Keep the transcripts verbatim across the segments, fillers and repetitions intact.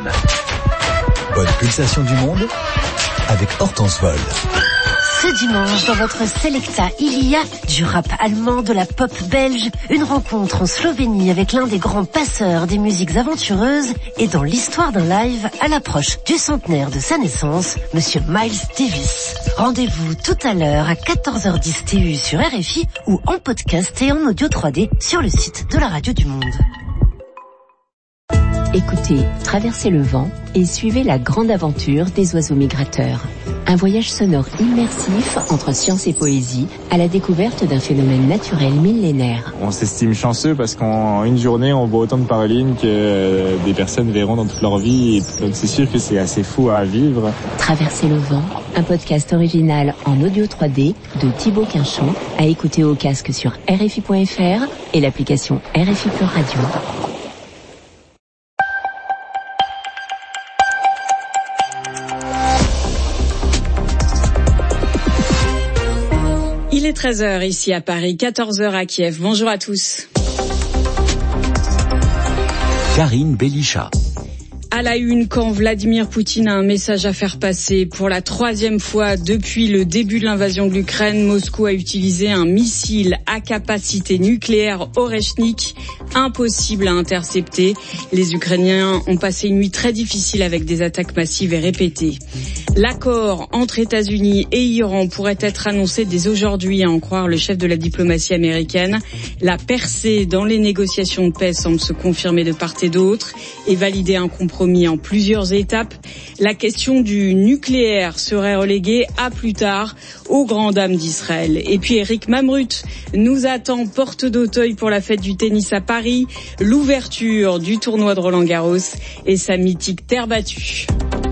M. Bonne pulsation du monde avec Hortense Vol. Ce dimanche, dans votre Selecta, il y a du rap allemand, de la pop belge, une rencontre en Slovénie avec l'un des grands passeurs des musiques aventureuses et dans l'histoire d'un live à l'approche du centenaire de sa naissance, Monsieur Miles Davis. Rendez-vous tout à l'heure à quatorze heures dix T U sur R F I ou en podcast et en audio trois D sur le site de la Radio du Monde. Écoutez Traversez le vent et suivez la grande aventure des oiseaux migrateurs. Un voyage sonore immersif entre science et poésie à la découverte d'un phénomène naturel millénaire. On s'estime chanceux parce qu'en une journée, on voit autant de parolines que des personnes verront dans toute leur vie. Donc c'est sûr que c'est assez fou à vivre. Traverser le vent, un podcast original en audio trois D de Thibaut Quinchon, à écouter au casque sur R F I point F R et l'application R F I Pure Radio. Il est treize heures ici à Paris, quatorze heures à Kiev. Bonjour à tous. Karine Belichat. À la une, quand Vladimir Poutine a un message à faire passer, pour la troisième fois depuis le début de l'invasion de l'Ukraine, Moscou a utilisé un missile à capacité nucléaire Oreshnik, impossible à intercepter. Les Ukrainiens ont passé une nuit très difficile avec des attaques massives et répétées. L'accord entre États-Unis et Iran pourrait être annoncé dès aujourd'hui, à en croire le chef de la diplomatie américaine. La percée dans les négociations de paix semble se confirmer de part et d'autre et valider un compromis en plusieurs étapes. La question du nucléaire serait reléguée à plus tard, aux grandes dames d'Israël. Et puis Eric Mamrut nous attend porte d'Auteuil pour la fête du tennis à Paris, l'ouverture du tournoi de Roland-Garros et sa mythique terre battue.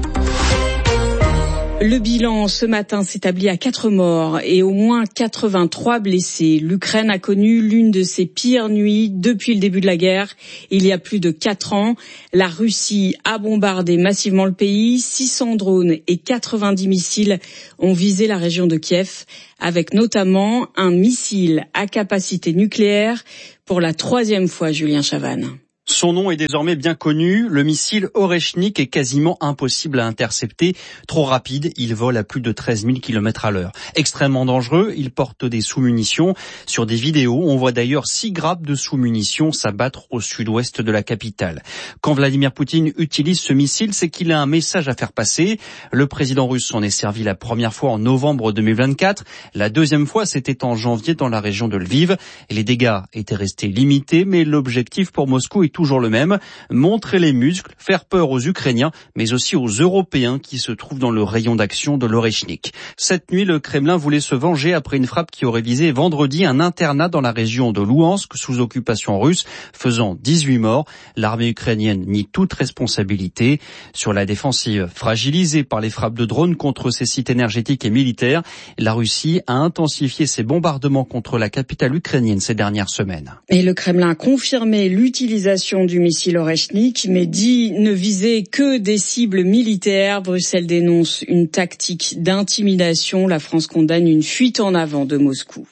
Le bilan ce matin s'établit à quatre morts et au moins quatre-vingt-trois blessés. L'Ukraine a connu l'une de ses pires nuits depuis le début de la guerre, il y a plus de quatre ans. La Russie a bombardé massivement le pays. six cents drones et quatre-vingt-dix missiles ont visé la région de Kiev, avec notamment un missile à capacité nucléaire pour la troisième fois, Julien Chavannes. Son nom est désormais bien connu, le missile Oreshnik est quasiment impossible à intercepter. Trop rapide, il vole à plus de treize mille kilomètres à l'heure. Extrêmement dangereux, il porte des sous-munitions. Sur des vidéos, on voit d'ailleurs six grappes de sous-munitions s'abattre au sud-ouest de la capitale. Quand Vladimir Poutine utilise ce missile, c'est qu'il a un message à faire passer. Le président russe s'en est servi la première fois en novembre deux mille vingt-quatre. La deuxième fois, c'était en janvier dans la région de Lviv. Les dégâts étaient restés limités, mais l'objectif pour Moscou est toujours le même, montrer les muscles, faire peur aux Ukrainiens, mais aussi aux Européens qui se trouvent dans le rayon d'action de l'Oreshnik. Cette nuit, le Kremlin voulait se venger après une frappe qui aurait visé vendredi un internat dans la région de Louhansk, sous occupation russe, faisant dix-huit morts. L'armée ukrainienne nie toute responsabilité. Sur la défensive, fragilisée par les frappes de drones contre ses sites énergétiques et militaires, la Russie a intensifié ses bombardements contre la capitale ukrainienne ces dernières semaines. Et le Kremlin a confirmé l'utilisation du missile Oreshnik, mais dit ne viser que des cibles militaires. Bruxelles dénonce une tactique d'intimidation. La France condamne une fuite en avant de Moscou.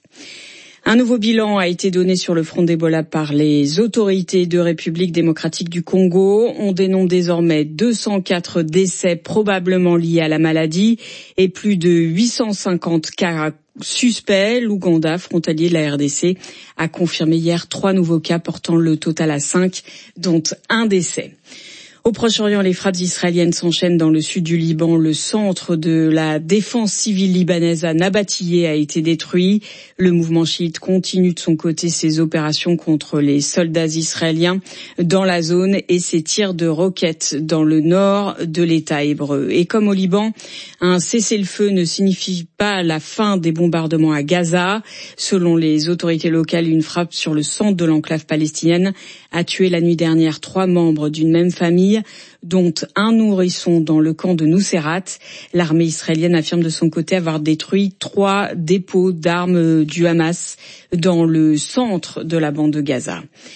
Un nouveau bilan a été donné sur le front d'Ebola par les autorités de République démocratique du Congo. On dénombre désormais deux cent quatre décès probablement liés à la maladie et plus de huit cent cinquante cas suspect. L'Ouganda, frontalier de la R D C, a confirmé hier trois nouveaux cas portant le total à cinq, dont un décès. Au Proche-Orient, les frappes israéliennes s'enchaînent dans le sud du Liban. Le centre de la défense civile libanaise à Nabatiyeh a été détruit. Le mouvement chiite continue de son côté ses opérations contre les soldats israéliens dans la zone et ses tirs de roquettes dans le nord de l'État hébreu. Et comme au Liban, un cessez-le-feu ne signifie pas la fin des bombardements à Gaza. Selon les autorités locales, une frappe sur le centre de l'enclave palestinienne a tué la nuit dernière trois membres d'une même famille, dont un nourrisson dans le camp de Nuseirat. L'armée israélienne affirme de son côté avoir détruit trois dépôts d'armes du Hamas dans le centre de la bande de Gaza.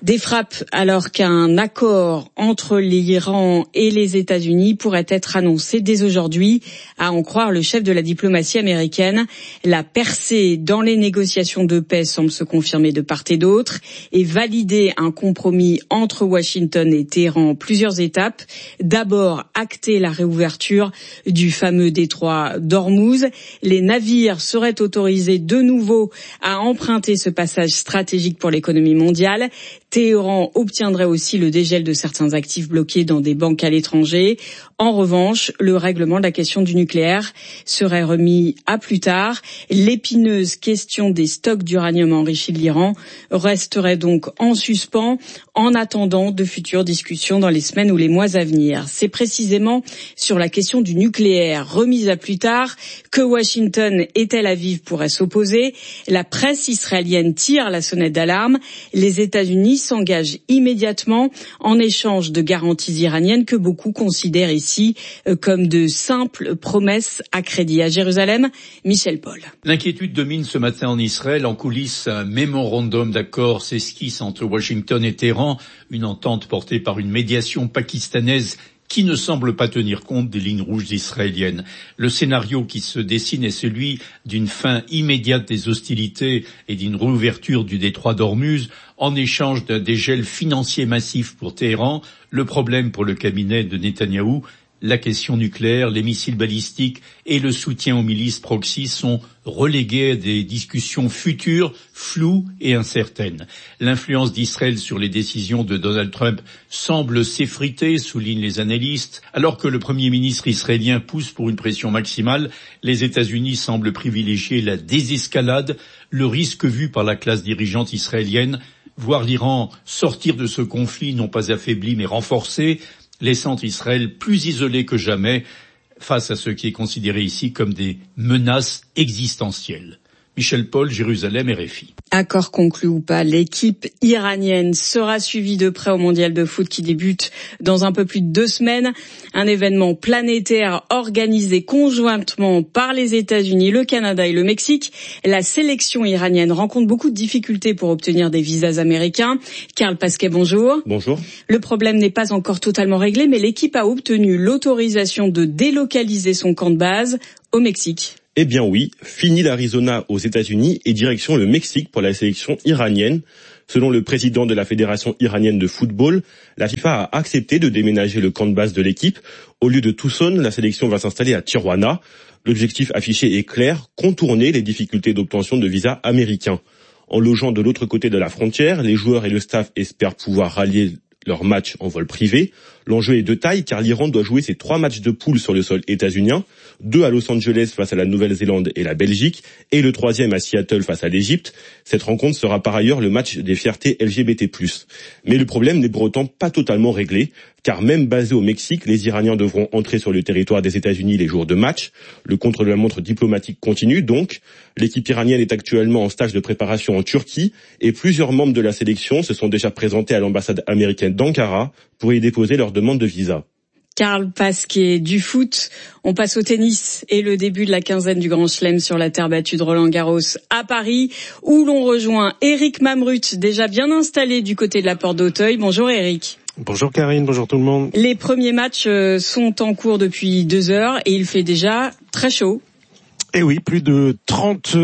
Des frappes alors qu'un accord entre l'Iran et les États-Unis pourrait être annoncé dès aujourd'hui, à en croire le chef de la diplomatie américaine. La percée dans les négociations de paix semble se confirmer de part et d'autre et valider un compromis entre Washington et Téhéran en plusieurs étapes. D'abord, acter la réouverture du fameux détroit d'Ormuz. Les navires seraient autorisés de nouveau à emprunter ce passage stratégique pour l'économie mondiale. Téhéran obtiendrait aussi le dégel de certains actifs bloqués dans des banques à l'étranger. En revanche, le règlement de la question du nucléaire serait remis à plus tard. L'épineuse question des stocks d'uranium enrichi de l'Iran resterait donc en suspens en attendant de futures discussions dans les semaines ou les mois à venir. C'est précisément sur la question du nucléaire remise à plus tard que Washington et Tel Aviv pourraient s'opposer. La presse israélienne tire la sonnette d'alarme. Les États-Unis s'engagent immédiatement en échange de garanties iraniennes que beaucoup considèrent ici comme de simples promesses à crédit. À Jérusalem, Michel Paul. L'inquiétude domine ce matin en Israël. En coulisses, un mémorandum d'accord s'esquisse entre Washington et Téhéran, une entente portée par une médiation pakistanaise qui ne semble pas tenir compte des lignes rouges israéliennes. Le scénario qui se dessine est celui d'une fin immédiate des hostilités et d'une réouverture du détroit d'Ormuz en échange d'un dégel financier massif pour Téhéran. Le problème pour le cabinet de Netanyahou, la question nucléaire, les missiles balistiques et le soutien aux milices proxy sont relégués à des discussions futures, floues et incertaines. L'influence d'Israël sur les décisions de Donald Trump semble s'effriter, soulignent les analystes. Alors que le Premier ministre israélien pousse pour une pression maximale, les États-Unis semblent privilégier la désescalade, le risque vu par la classe dirigeante israélienne, voir l'Iran sortir de ce conflit non pas affaibli mais renforcé, laissant Israël plus isolé que jamais face à ce qui est considéré ici comme des menaces existentielles. Michel Paul, Jérusalem, R F I. Accord conclu ou pas, l'équipe iranienne sera suivie de près au mondial de foot qui débute dans un peu plus de deux semaines. Un événement planétaire organisé conjointement par les États-Unis, le Canada et le Mexique. La sélection iranienne rencontre beaucoup de difficultés pour obtenir des visas américains. Karl Pasquet, bonjour. Bonjour. Le problème n'est pas encore totalement réglé, mais l'équipe a obtenu l'autorisation de délocaliser son camp de base au Mexique. Eh bien oui, fini l'Arizona aux États-Unis et direction le Mexique pour la sélection iranienne. Selon le président de la Fédération iranienne de football, la FIFA a accepté de déménager le camp de base de l'équipe. Au lieu de Tucson, la sélection va s'installer à Tijuana. L'objectif affiché est clair, contourner les difficultés d'obtention de visas américains. En logeant de l'autre côté de la frontière, les joueurs et le staff espèrent pouvoir rallier leur match en vol privé. L'enjeu est de taille car l'Iran doit jouer ses trois matchs de poule sur le sol états-unien, deux à Los Angeles face à la Nouvelle-Zélande et la Belgique, et le troisième à Seattle face à l'Égypte. Cette rencontre sera par ailleurs le match des fiertés L G B T plus. Mais le problème n'est pour autant pas totalement réglé, car même basés au Mexique, les Iraniens devront entrer sur le territoire des États-Unis les jours de match. Le contre-la-montre diplomatique continue donc. L'équipe iranienne est actuellement en stage de préparation en Turquie, et plusieurs membres de la sélection se sont déjà présentés à l'ambassade américaine d'Ankara pour y déposer leur demande de visa. Karl Pasquet, du foot, on passe au tennis et le début de la quinzaine du Grand Chelem sur la terre battue de Roland-Garros à Paris, où l'on rejoint Eric Mamrut, déjà bien installé du côté de la porte d'Auteuil. Bonjour Eric. Bonjour Karine, bonjour tout le monde. Les premiers matchs sont en cours depuis deux heures et il fait déjà très chaud. Eh oui, plus de trente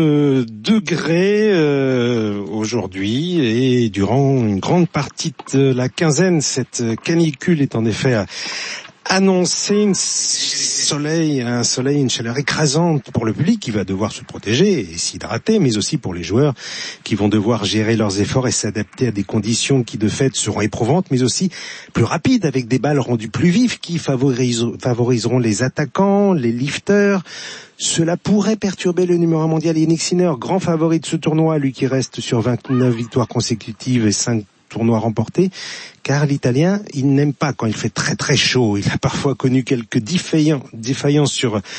degrés euh, aujourd'hui et durant une grande partie de la quinzaine, cette canicule est en effet annoncée. Un soleil, un soleil, une chaleur écrasante pour le public qui va devoir se protéger et s'hydrater, mais aussi pour les joueurs qui vont devoir gérer leurs efforts et s'adapter à des conditions qui de fait seront éprouvantes, mais aussi plus rapides avec des balles rendues plus vives qui favoriseront, favoriseront les attaquants, les lifters. Cela pourrait perturber le numéro un mondial Yannick Sinner, grand favori de ce tournoi, lui qui reste sur vingt-neuf victoires consécutives et cinq tournois remportés, car l'Italien, il n'aime pas quand il fait très très chaud. Il a parfois connu quelques défaillances sur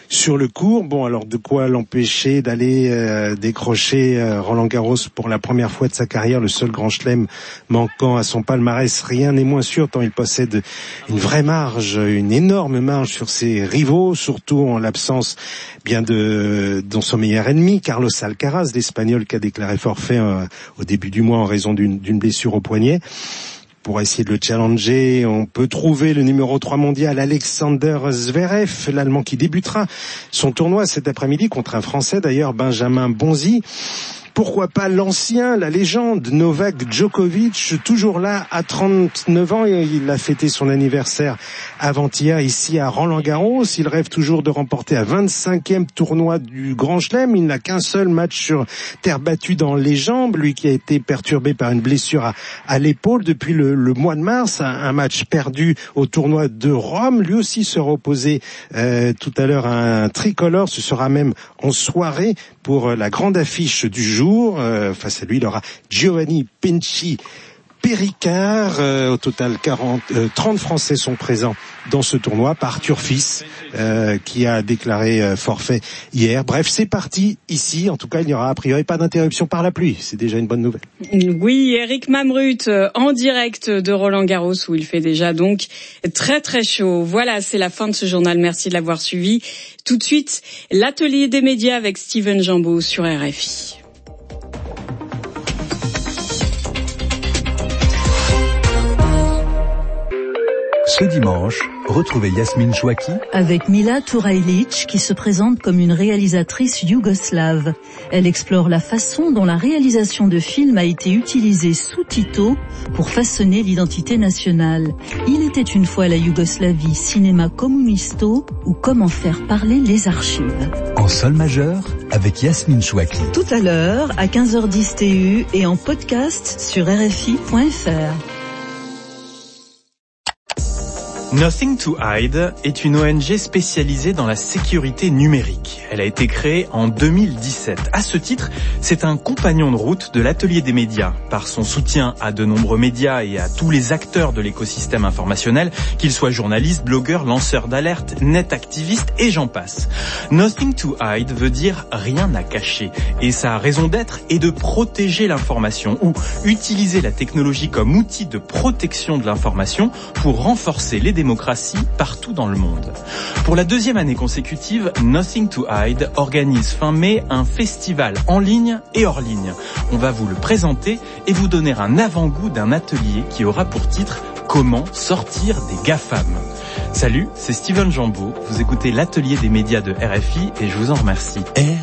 sur le court. Bon, alors de quoi l'empêcher d'aller euh, décrocher euh, Roland Garros pour la première fois de sa carrière, le seul grand chelem manquant à son palmarès. Rien n'est moins sûr tant il possède une vraie marge, une énorme marge sur ses rivaux, surtout en l'absence bien de dans son meilleur ennemi, Carlos Alcaraz, l'Espagnol qui a déclaré forfait euh, au début du mois en raison d'une, d'une blessure au poignet. Pour essayer de le challenger, on peut trouver le numéro trois mondial Alexander Zverev, l'Allemand qui débutera son tournoi cet après-midi contre un Français d'ailleurs, Benjamin Bonzi. Pourquoi pas l'ancien, la légende, Novak Djokovic, toujours là à trente-neuf ans, et il a fêté son anniversaire avant-hier ici à Roland-Garros. Il rêve toujours de remporter un vingt-cinquième tournoi du Grand Chelem. Il n'a qu'un seul match sur terre battue dans les jambes, lui qui a été perturbé par une blessure à, à l'épaule depuis le, le mois de mars, un, un match perdu au tournoi de Rome. Lui aussi sera opposé euh, tout à l'heure à un tricolore, ce sera même en soirée pour la grande affiche du jour. Euh, face à lui, il aura Giovanni Pinci Péricard. Euh, au total, quarante, euh, trente Français sont présents dans ce tournoi, par Arthur Fils, euh, qui a déclaré euh, forfait hier. Bref, c'est parti ici. En tout cas, il n'y aura a priori pas d'interruption par la pluie. C'est déjà une bonne nouvelle. Oui, Eric Mamrut, en direct de Roland-Garros, où il fait déjà donc très très chaud. Voilà, c'est la fin de ce journal. Merci de l'avoir suivi. Tout de suite, l'atelier des médias avec Steven Jambeau sur R F I. Ce dimanche, retrouvez Yasmine Chouaki avec Mila Turajlic qui se présente comme une réalisatrice yougoslave. Elle explore la façon dont la réalisation de films a été utilisée sous Tito pour façonner l'identité nationale. Il était une fois la Yougoslavie, cinéma communisto ou comment faire parler les archives. En sol majeur avec Yasmine Chouaki. Tout à l'heure à quinze heures dix T U et en podcast sur R F I point F R. Nothing to Hide est une O N G spécialisée dans la sécurité numérique. Elle a été créée en deux mille dix-sept. À ce titre, c'est un compagnon de route de l'atelier des médias. Par son soutien à de nombreux médias et à tous les acteurs de l'écosystème informationnel, qu'ils soient journalistes, blogueurs, lanceurs d'alerte, net-activistes et j'en passe. Nothing to Hide veut dire rien à cacher. Et sa raison d'être est de protéger l'information ou utiliser la technologie comme outil de protection de l'information pour renforcer les démocraties partout dans le monde. Pour la deuxième année consécutive, Nothing to Hide organise fin mai un festival en ligne et hors ligne. On va vous le présenter et vous donner un avant-goût d'un atelier qui aura pour titre « Comment sortir des GAFAM ». Salut, c'est Steven Jambeau. Vous écoutez l'atelier des médias de R F I et je vous en remercie.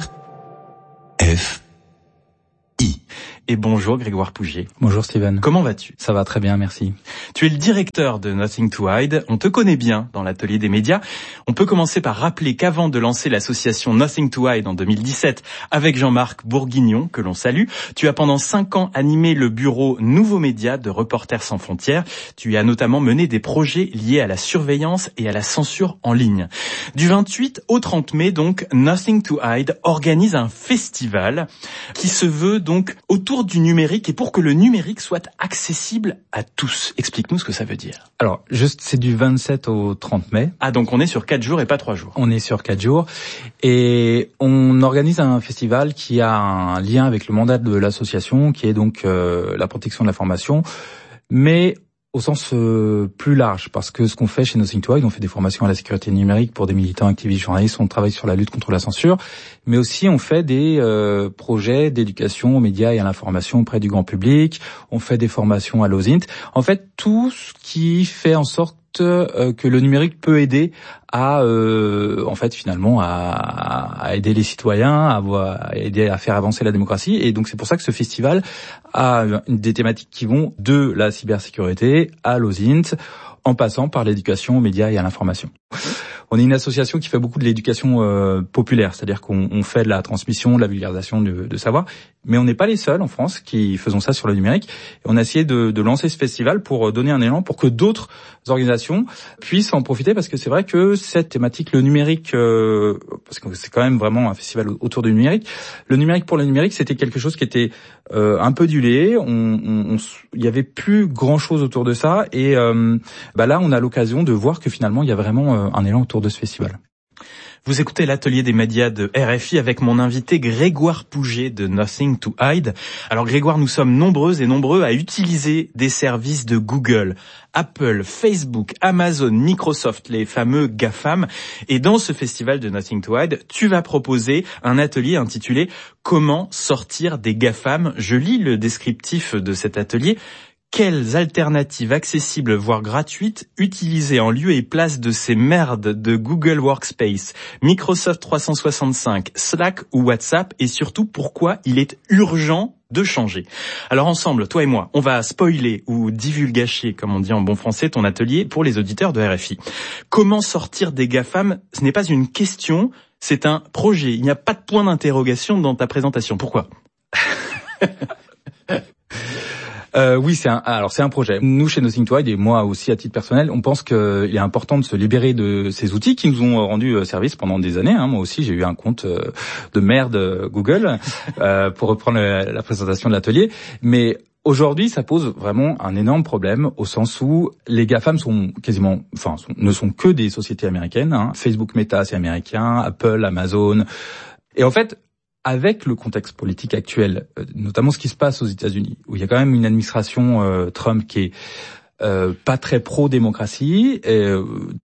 R F I. Et bonjour Grégoire Pougier. Bonjour Steven. Comment vas-tu ? Ça va très bien, merci. Tu es le directeur de Nothing to Hide. On te connaît bien dans l'atelier des médias. On peut commencer par rappeler qu'avant de lancer l'association Nothing to Hide en deux mille dix-sept avec Jean-Marc Bourguignon, que l'on salue, tu as pendant cinq ans animé le bureau Nouveaux Médias de Reporters sans frontières. Tu as notamment mené des projets liés à la surveillance et à la censure en ligne. Du vingt-huit au trente mai, donc, Nothing to Hide organise un festival qui se veut donc autour du numérique et pour que le numérique soit accessible à tous. Explique-nous ce que ça veut dire. Alors, juste, c'est du vingt-sept au trente mai. Ah, donc on est sur quatre jours et pas trois jours. On est sur quatre jours. Et on organise un festival qui a un lien avec le mandat de l'association, qui est donc euh, la protection de l'information, mais au sens euh, plus large, parce que ce qu'on fait chez Nothing to Hide, on fait des formations à la sécurité numérique pour des militants, activistes, journalistes, on travaille sur la lutte contre la censure, mais aussi on fait des euh, projets d'éducation aux médias et à l'information auprès du grand public, on fait des formations à l'O S I N T, en fait tout ce qui fait en sorte euh, que le numérique peut aider à euh, en fait finalement à, à aider les citoyens, à, à aider à faire avancer la démocratie, et donc c'est pour ça que ce festival a des thématiques qui vont de la cybersécurité à l'O S I N T en passant par l'éducation aux médias et à l'information. On est une association qui fait beaucoup de l'éducation euh, populaire, c'est-à-dire qu'on on fait de la transmission, de la vulgarisation de, de savoir, mais on n'est pas les seuls en France qui faisons ça sur le numérique. Et on a essayé de, de lancer ce festival pour donner un élan pour que d'autres organisations puissent en profiter, parce que c'est vrai que cette thématique, le numérique, euh, parce que c'est quand même vraiment un festival autour du numérique, le numérique pour le numérique, c'était quelque chose qui était euh, un peu dilué, on, on, on, il y avait plus grand-chose autour de ça, et euh, bah là on a l'occasion de voir que finalement il y a vraiment euh, un élan autour de ce festival. Vous écoutez l'atelier des médias de R F I avec mon invité Grégoire Pouget de Nothing to Hide. Alors Grégoire, nous sommes nombreux et nombreux à utiliser des services de Google, Apple, Facebook, Amazon, Microsoft, les fameux GAFAM. Et dans ce festival de Nothing to Hide, tu vas proposer un atelier intitulé « Comment sortir des GAFAM ». Je lis le descriptif de cet atelier. Quelles alternatives accessibles, voire gratuites, utiliser en lieu et place de ces merdes de Google Workspace, Microsoft trois cent soixante-cinq, Slack ou WhatsApp, et surtout pourquoi il est urgent de changer. Alors ensemble, toi et moi, on va spoiler ou divulgacher, comme on dit en bon français, ton atelier pour les auditeurs de R F I. Comment sortir des GAFAM? Ce n'est pas une question, c'est un projet. Il n'y a pas de point d'interrogation dans ta présentation. Pourquoi? Euh, oui, c'est un, alors c'est un projet. Nous, chez Nothing to Hide, et moi aussi à titre personnel, on pense qu'il est important de se libérer de ces outils qui nous ont rendu service pendant des années. Hein. Moi aussi, j'ai eu un compte de merde Google, euh, pour reprendre la, la présentation de l'atelier. Mais aujourd'hui, ça pose vraiment un énorme problème au sens où les GAFAM sont quasiment, enfin, sont, ne sont que des sociétés américaines. Hein. Facebook, Meta, c'est américain, Apple, Amazon. Et en fait, avec le contexte politique actuel, notamment ce qui se passe aux États-Unis, où il y a quand même une administration euh, Trump qui est euh, pas très pro-démocratie, et, euh,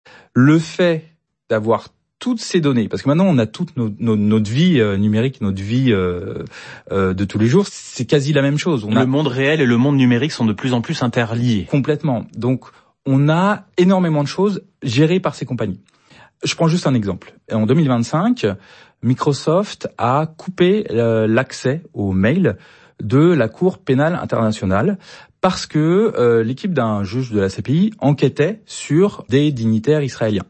le fait d'avoir toutes ces données, parce que maintenant on a toute nos, nos, notre vie euh, numérique, notre vie euh, euh, de tous les jours, c'est quasi la même chose. On le a... monde réel et le monde numérique sont de plus en plus interliés. Complètement. Donc on a énormément de choses gérées par ces compagnies. Je prends juste un exemple. En deux mille vingt-cinq, Microsoft a coupé euh, l'accès aux mails de la Cour pénale internationale parce que euh, l'équipe d'un juge de la C P I enquêtait sur des dignitaires israéliens.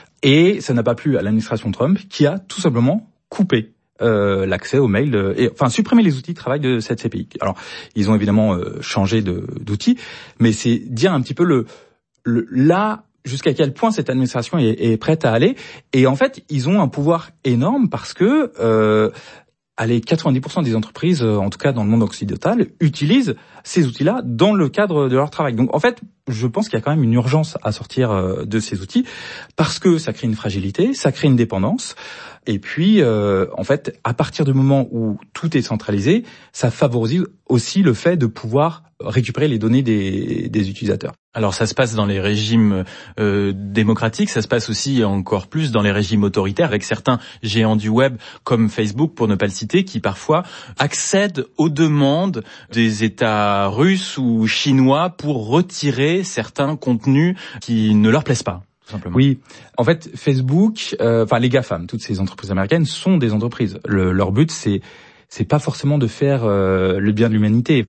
Et ça n'a pas plu à l'administration Trump qui a tout simplement coupé euh, l'accès aux mails, de, et, enfin supprimé les outils de travail de cette C P I. Alors, ils ont évidemment euh, changé de, d'outils, mais c'est dire un petit peu le, le là... jusqu'à quel point cette administration est, est prête à aller. Et en fait, ils ont un pouvoir énorme parce que euh, allez, quatre-vingt-dix pour cent des entreprises, en tout cas dans le monde occidental, utilisent ces outils-là dans le cadre de leur travail. Donc en fait, je pense qu'il y a quand même une urgence à sortir de ces outils parce que ça crée une fragilité, ça crée une dépendance. Et puis, euh, en fait, à partir du moment où tout est centralisé, ça favorise aussi le fait de pouvoir récupérer les données des, des utilisateurs. Alors ça se passe dans les régimes euh, démocratiques, ça se passe aussi encore plus dans les régimes autoritaires, avec certains géants du web comme Facebook, pour ne pas le citer, qui parfois accèdent aux demandes des États russes ou chinois pour retirer certains contenus qui ne leur plaisent pas. Simplement. Oui, en fait, Facebook, euh, enfin les GAFAM, toutes ces entreprises américaines sont des entreprises. Le, leur but, c'est c'est pas forcément de faire euh, le bien de l'humanité.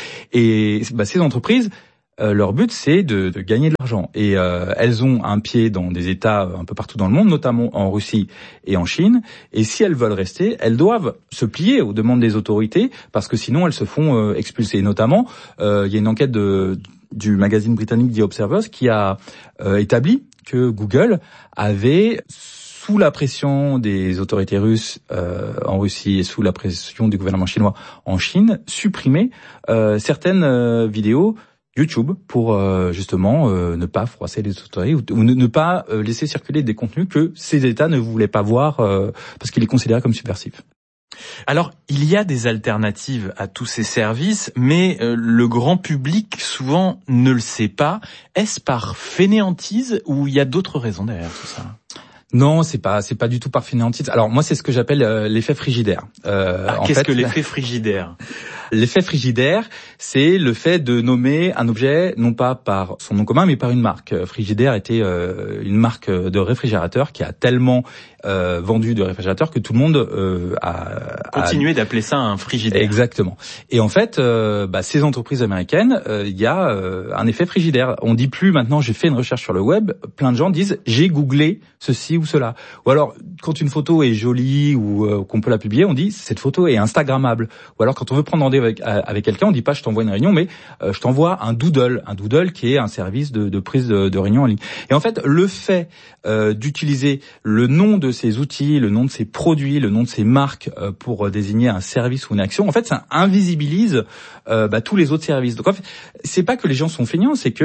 Et bah, ces entreprises, euh, leur but, c'est de, de gagner de l'argent. Et euh, elles ont un pied dans des États un peu partout dans le monde, notamment en Russie et en Chine. Et si elles veulent rester, elles doivent se plier aux demandes des autorités, parce que sinon elles se font euh, expulser. Notamment, euh, il y a une enquête de, du magazine britannique The Observer qui a euh, établi que Google avait, sous la pression des autorités russes euh, en Russie et sous la pression du gouvernement chinois en Chine, supprimé euh, certaines euh, vidéos YouTube pour euh, justement euh, ne pas froisser les autorités ou, ou ne, ne pas euh, laisser circuler des contenus que ces États ne voulaient pas voir euh, parce qu'ils les considéraient comme subversifs. Alors, il y a des alternatives à tous ces services, mais euh, le grand public souvent ne le sait pas. Est-ce par fainéantise ou il y a d'autres raisons derrière tout ça ? Non, c'est pas, c'est pas du tout par fainéantise. Alors moi, c'est ce que j'appelle euh, l'effet frigidaire. Euh, ah, en qu'est-ce fait, que l'effet frigidaire ? L'effet frigidaire, c'est le fait de nommer un objet non pas par son nom commun, mais par une marque. Frigidaire était euh, une marque de réfrigérateur qui a tellement euh, vendu de réfrigérateurs que tout le monde euh, a continué a... d'appeler ça un frigidaire. Exactement. Et en fait, euh, bah, ces entreprises américaines, il euh, y a euh, un effet frigidaire. On dit plus maintenant j'ai fait une recherche sur le web. Plein de gens disent j'ai googlé ceci ou cela. Ou alors quand une photo est jolie ou euh, qu'on peut la publier, on dit cette photo est instagrammable. Ou alors quand on veut prendre rendez-vous avec, avec quelqu'un, on dit pas je t'envoie une réunion, mais euh, je t'envoie un doodle, un doodle qui est un service de, de prise de, de réunion en ligne. Et en fait, le fait euh, d'utiliser le nom de ces outils, le nom de ces produits, le nom de ces marques euh, pour désigner un service ou une action, en fait, ça invisibilise euh, bah, tous les autres services. Donc en fait, c'est pas que les gens sont feignants, c'est que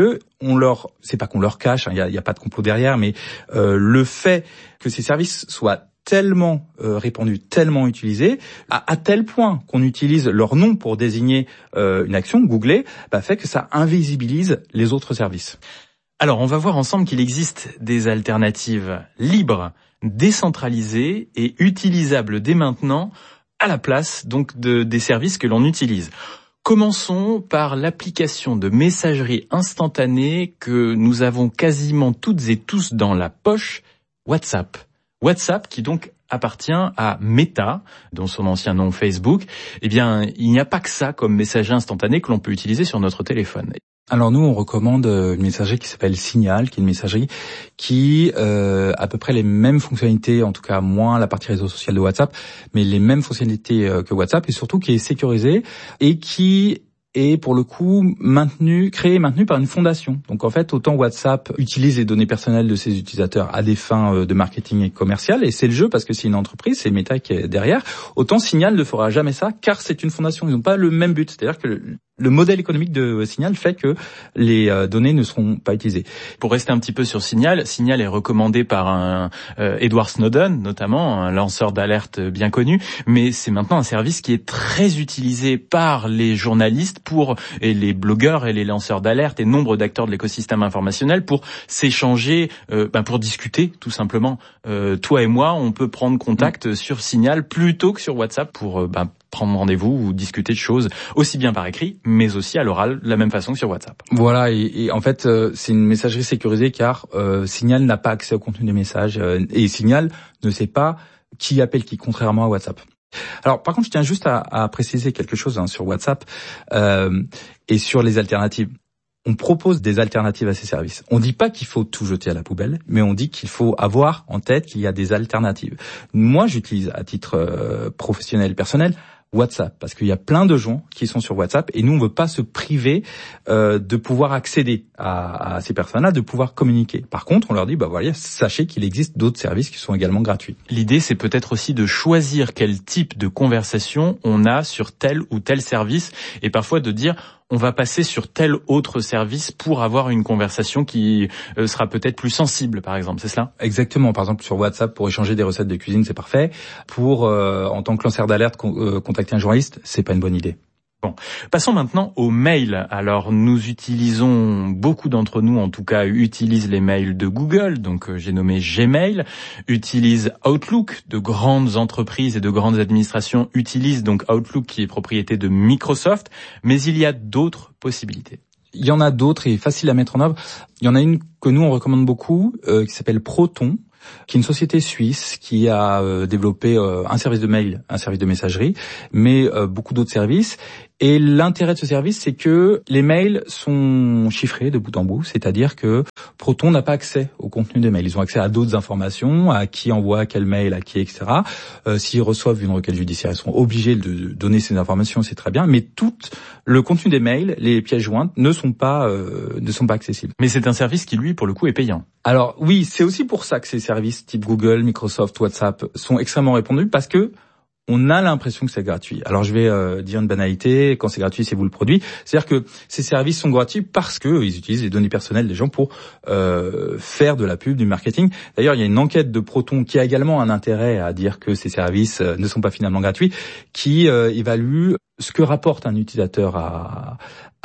on leur, c'est pas qu'on leur cache, il hein, y, a, y a pas de complot derrière, mais euh, le fait que ces services soient tellement euh, répandus, tellement utilisés, à, à tel point qu'on utilise leur nom pour désigner euh, une action, googler, bah, fait que ça invisibilise les autres services. Alors, on va voir ensemble qu'il existe des alternatives libres, décentralisées et utilisables dès maintenant à la place donc de, des services que l'on utilise. Commençons par l'application de messagerie instantanée que nous avons quasiment toutes et tous dans la poche, WhatsApp. WhatsApp qui donc appartient à Meta, dont son ancien nom Facebook. Eh bien, il n'y a pas que ça comme messagerie instantanée que l'on peut utiliser sur notre téléphone. Alors nous, on recommande une messagerie qui s'appelle Signal, qui est une messagerie qui euh, a à peu près les mêmes fonctionnalités, en tout cas moins la partie réseau social de WhatsApp, mais les mêmes fonctionnalités que WhatsApp, et surtout qui est sécurisée et qui est pour le coup maintenu, créé et maintenu par une fondation. Donc en fait, autant WhatsApp utilise les données personnelles de ses utilisateurs à des fins de marketing et commercial, et c'est le jeu parce que c'est une entreprise, c'est Meta qui est derrière, autant Signal ne fera jamais ça car c'est une fondation. Ils n'ont pas le même but, c'est-à-dire que le, le modèle économique de Signal fait que les euh, données ne seront pas utilisées. Pour rester un petit peu sur Signal, Signal est recommandé par un euh, Edward Snowden, notamment, un lanceur d'alerte bien connu, mais c'est maintenant un service qui est très utilisé par les journalistes pour et les blogueurs et les lanceurs d'alerte et nombre d'acteurs de l'écosystème informationnel pour s'échanger, euh, ben pour discuter tout simplement. Euh, toi et moi, on peut prendre contact mmh. sur Signal plutôt que sur WhatsApp pour euh, ben, prendre rendez-vous ou discuter de choses aussi bien par écrit, mais aussi à l'oral, de la même façon que sur WhatsApp. Voilà, et, et en fait, euh, c'est une messagerie sécurisée car euh, Signal n'a pas accès au contenu des messages euh, et Signal ne sait pas qui appelle qui, contrairement à WhatsApp. Alors, par contre, je tiens juste à, à préciser quelque chose hein, sur WhatsApp euh, et sur les alternatives. On propose des alternatives à ces services. On dit pas qu'il faut tout jeter à la poubelle, mais on dit qu'il faut avoir en tête qu'il y a des alternatives. Moi, j'utilise à titre euh, professionnel, personnel, WhatsApp, parce qu'il y a plein de gens qui sont sur WhatsApp et nous on veut pas se priver euh, de pouvoir accéder à, à ces personnes-là, de pouvoir communiquer. Par contre, on leur dit bah voilà, sachez qu'il existe d'autres services qui sont également gratuits. L'idée c'est peut-être aussi de choisir quel type de conversation on a sur tel ou tel service et parfois de dire on va passer sur tel autre service pour avoir une conversation qui euh, sera peut-être plus sensible, par exemple, c'est cela ? Exactement. Par exemple, sur WhatsApp, pour échanger des recettes de cuisine, c'est parfait. Pour, euh, en tant que lanceur d'alerte, con- euh, contacter un journaliste, c'est pas une bonne idée. Bon, passons maintenant aux mails. Alors, nous utilisons, beaucoup d'entre nous en tout cas, utilisent les mails de Google, donc euh, j'ai nommé Gmail, utilisent Outlook, de grandes entreprises et de grandes administrations utilisent donc Outlook qui est propriété de Microsoft, mais il y a d'autres possibilités. Il y en a d'autres et faciles à mettre en œuvre. Il y en a une que nous on recommande beaucoup, euh, qui s'appelle Proton, qui est une société suisse qui a euh, développé euh, un service de mail, un service de messagerie, mais euh, beaucoup d'autres services. Et l'intérêt de ce service, c'est que les mails sont chiffrés de bout en bout, c'est-à-dire que Proton n'a pas accès au contenu des mails. Ils ont accès à d'autres informations, à qui envoie quel mail, à qui, et cetera. Euh, s'ils reçoivent une requête judiciaire, ils sont obligés de donner ces informations, c'est très bien. Mais tout le contenu des mails, les pièces jointes, ne sont pas euh, ne sont pas accessibles. Mais c'est un service qui, lui, pour le coup, est payant. Alors oui, c'est aussi pour ça que ces services type Google, Microsoft, WhatsApp sont extrêmement répandus parce que on a l'impression que c'est gratuit. Alors je vais euh, dire une banalité, quand c'est gratuit, c'est vous le produit. C'est-à-dire que ces services sont gratuits parce que ils utilisent les données personnelles des gens pour euh, faire de la pub, du marketing. D'ailleurs, il y a une enquête de Proton qui a également un intérêt à dire que ces services euh, ne sont pas finalement gratuits, qui euh, évalue ce que rapporte un utilisateur à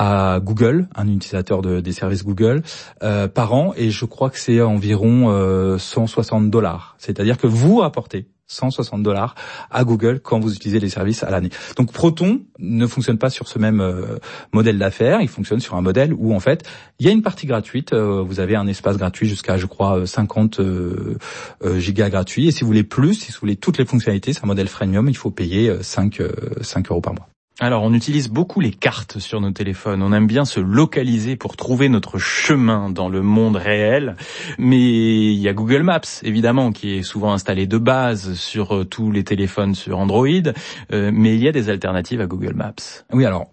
à Google, un utilisateur de, des services Google euh, par an, et je crois que c'est environ euh, cent soixante dollars. C'est-à-dire que vous rapportez cent soixante dollars à Google quand vous utilisez les services à l'année. Donc Proton ne fonctionne pas sur ce même euh, modèle d'affaires, il fonctionne sur un modèle où en fait il y a une partie gratuite, euh, vous avez un espace gratuit jusqu'à je crois cinquante euh, euh, gigas gratuits, et si vous voulez plus, si vous voulez toutes les fonctionnalités, c'est un modèle freemium, il faut payer cinq euros par mois. Alors, on utilise beaucoup les cartes sur nos téléphones. On aime bien se localiser pour trouver notre chemin dans le monde réel. Mais il y a Google Maps, évidemment, qui est souvent installé de base sur euh, tous les téléphones sur Android. Euh, mais il y a des alternatives à Google Maps. Oui, alors,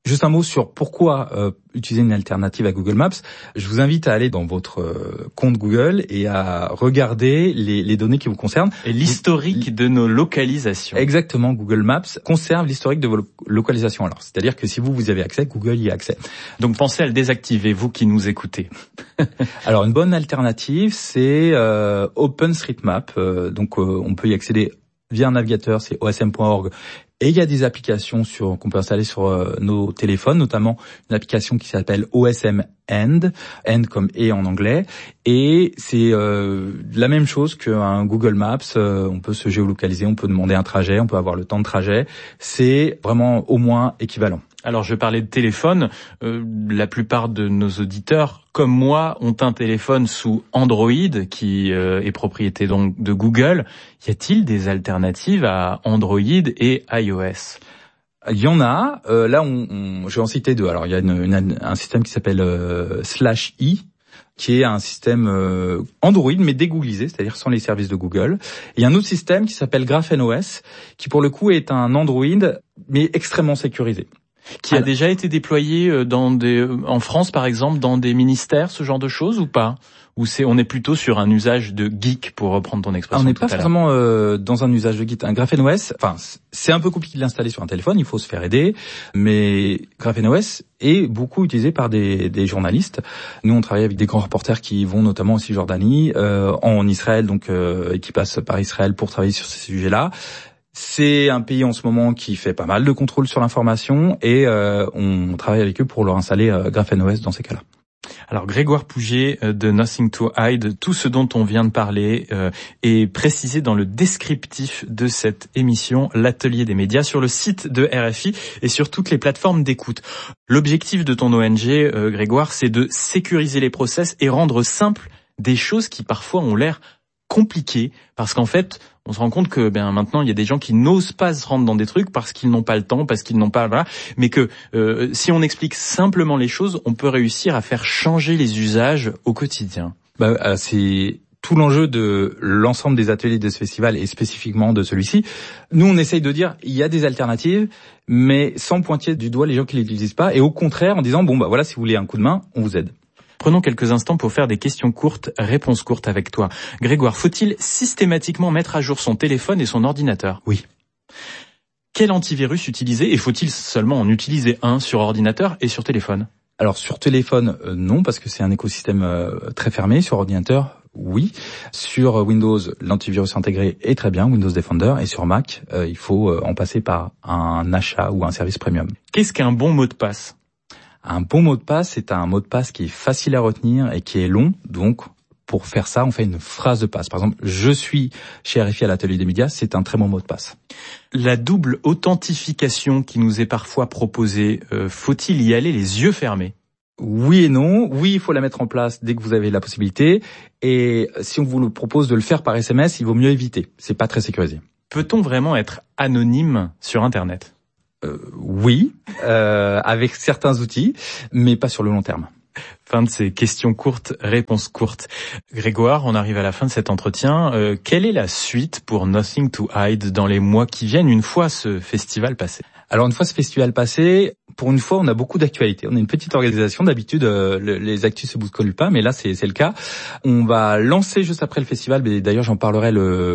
Juste un mot sur pourquoi euh, utiliser une alternative à Google Maps. Je vous invite à aller dans votre euh, compte Google et à regarder les, les données qui vous concernent. Et l'historique vous, de nos localisations. Exactement, Google Maps conserve l'historique de vos lo- localisations. Alors, c'est-à-dire que si vous, vous avez accès, Google y a accès. Donc pensez à le désactiver, vous qui nous écoutez. Alors, une bonne alternative, c'est euh, OpenStreetMap. Euh, donc, euh, on peut y accéder via un navigateur, c'est o s m point org. Et il y a des applications sur, qu'on peut installer sur euh, nos téléphones, notamment une application qui s'appelle O S M End, End comme et en anglais. Et c'est euh, la même chose qu'un Google Maps. Euh, on peut se géolocaliser, on peut demander un trajet, on peut avoir le temps de trajet. C'est vraiment au moins équivalent. Alors, je parlais de téléphone. Euh, la plupart de nos auditeurs, comme moi, ont un téléphone sous Android, qui euh, est propriété donc de Google. Y a-t-il des alternatives à Android et iOS ? Il y en a. Euh, là, on, on, je vais en citer deux. Alors, il y a une, une, un système qui s'appelle euh, Slash i, qui est un système euh, Android mais dégooglisé, c'est-à-dire sans les services de Google. Et il y a un autre système qui s'appelle GrapheneOS, qui pour le coup est un Android mais extrêmement sécurisé. Qui a Alors, déjà été déployé dans des, en France par exemple, dans des ministères, ce genre de choses ou pas ? Ou c'est, on est plutôt sur un usage de geek, pour reprendre ton expression. On n'est pas vraiment euh, dans un usage de geek. Un GrapheneOS, enfin, c'est un peu compliqué de l'installer sur un téléphone, il faut se faire aider, mais GrapheneOS est beaucoup utilisé par des, des journalistes. Nous, on travaille avec des grands reporters qui vont notamment en Cisjordanie, euh, en Israël, donc euh, qui passent par Israël pour travailler sur ces sujets-là. C'est un pays en ce moment qui fait pas mal de contrôle sur l'information et euh, on travaille avec eux pour leur installer euh, GrapheneOS dans ces cas-là. Alors Grégoire Pouget de Nothing to Hide, tout ce dont on vient de parler euh, est précisé dans le descriptif de cette émission, l'Atelier des médias, sur le site de R F I et sur toutes les plateformes d'écoute. L'objectif de ton O N G, euh, Grégoire, c'est de sécuriser les process et rendre simples des choses qui parfois ont l'air compliquées, parce qu'en fait, on se rend compte que ben maintenant il y a des gens qui n'osent pas se rendre dans des trucs parce qu'ils n'ont pas le temps, parce qu'ils n'ont pas voilà, mais que euh, si on explique simplement les choses, on peut réussir à faire changer les usages au quotidien. Bah, euh, c'est tout l'enjeu de l'ensemble des ateliers de ce festival et spécifiquement de celui-ci. Nous, on essaye de dire il y a des alternatives, mais sans pointer du doigt les gens qui les utilisent pas, et au contraire en disant bon bah voilà, si vous voulez un coup de main, on vous aide. Prenons quelques instants pour faire des questions courtes, réponses courtes avec toi. Grégoire, faut-il systématiquement mettre à jour son téléphone et son ordinateur ? Oui. Quel antivirus utiliser et faut-il seulement en utiliser un sur ordinateur et sur téléphone ? Alors sur téléphone, euh, non, parce que c'est un écosystème euh, très fermé. Sur ordinateur, oui. Sur Windows, l'antivirus intégré est très bien, Windows Defender, et sur Mac, euh, il faut euh, en passer par un achat ou un service premium. Qu'est-ce qu'un bon mot de passe ? Un bon mot de passe, c'est un mot de passe qui est facile à retenir et qui est long. Donc, pour faire ça, on fait une phrase de passe. Par exemple, je suis chez R F I à l'Atelier des médias, c'est un très bon mot de passe. La double authentification qui nous est parfois proposée, euh, faut-il y aller les yeux fermés ? Oui et non. Oui, il faut la mettre en place dès que vous avez la possibilité. Et si on vous le propose de le faire par S M S, il vaut mieux éviter. C'est pas très sécurisé. Peut-on vraiment être anonyme sur Internet ? Euh, oui, euh, avec certains outils, mais pas sur le long terme. Fin de ces questions courtes, réponses courtes. Grégoire, on arrive à la fin de cet entretien. Euh, quelle est la suite pour Nothing to Hide dans les mois qui viennent, une fois ce festival passé ? Alors une fois ce festival passé, pour une fois on a beaucoup d'actualités. On est une petite organisation, d'habitude euh, le, les actus se bousculent pas, mais là c'est, c'est le cas. On va lancer juste après le festival, mais d'ailleurs j'en parlerai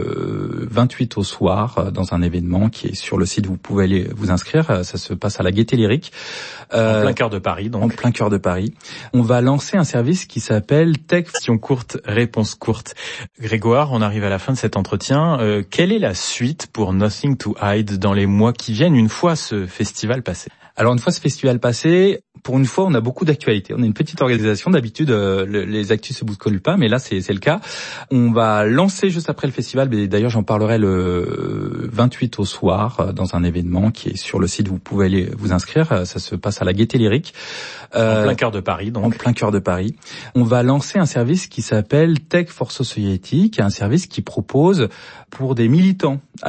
le vingt-huit au soir euh, dans un événement qui est sur le site, vous pouvez aller vous inscrire, ça se passe à la Gaîté Lyrique. Euh, en plein cœur de Paris donc. En plein cœur de Paris. On va lancer un service qui s'appelle Tech. Question courte, réponse courte. Grégoire, on arrive à la fin de cet entretien. Euh, quelle est la suite pour Nothing to Hide dans les mois qui viennent, une fois ce festival passé ? Alors une fois ce festival passé, pour une fois on a beaucoup d'actualités. On est une petite organisation, d'habitude euh, le, les actus se bousculent pas, mais là c'est, c'est le cas. On va lancer juste après le festival, mais d'ailleurs j'en parlerai le vingt-huit au soir euh, dans un événement qui est sur le site, vous pouvez aller vous inscrire, ça se passe à la Gaîté Lyrique. Euh, en plein cœur de Paris donc. En plein cœur de Paris. On va lancer un service qui s'appelle Tech for Society, qui est un service qui propose pour des militants